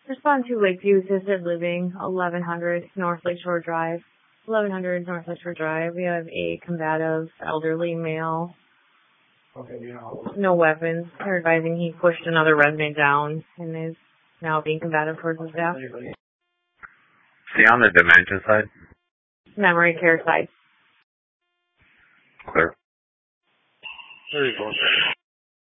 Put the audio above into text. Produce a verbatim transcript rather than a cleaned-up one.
Respond to Lakeview Assisted Living, eleven hundred North Lakeshore Drive. eleven hundred North Lakeshore Drive. We have a combative elderly male. Okay, you know. No weapons. They're advising he pushed another resident down and is now being combative towards his death. See on the dementia side? Memory care side. Clear. There you go.